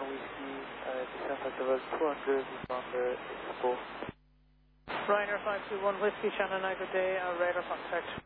Whiskey, descent at level 200, on the Expo. Ryanair 521 Whiskey, Shannon, good day, radar contact